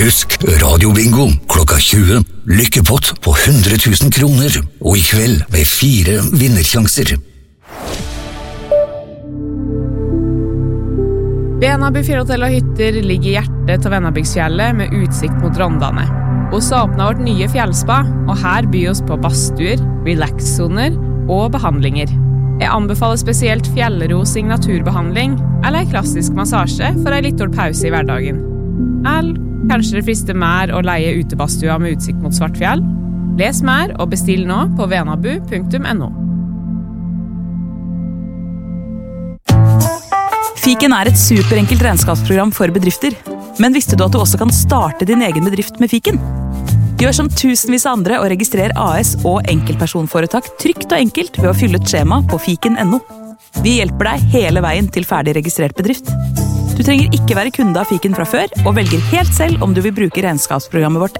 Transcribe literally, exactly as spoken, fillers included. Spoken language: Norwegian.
Husk radiobingo klokka tjue. Lykkepott på hundre tusen kroner. Og i kveld med fire vinnersjanser. Venaby fjellhotell og hytter ligger i hjertet til Venabygdsfjellet med utsikt mot Rondane. Oss åpnet vårt nye fjellspa, og her byr oss på badstuer, relax-zoner og behandlinger. Jeg anbefaler spesielt fjellro signaturbehandling eller en klassisk massasje for en litt pause i hverdagen. Eller kanskje det frister mer å leie utebastua med utsikt mot Svartfjell? Les mer og bestill nå på venabu punktum no. Fiken er et superenkelt regnskapsprogram for bedrifter. Men visste du at du også kan starte din egen bedrift med Fiken? Gjør som tusenvis av andre og registrer A S og enkeltpersonforetak trygt og enkelt ved å fylle ut skjema på fiken punktum no. Vi hjelper deg hele veien til ferdig registrert bedrift. Du trenger ikke være kunde av Fiken fra før, og velger helt selv om du vil bruke regnskapsprogrammet vårt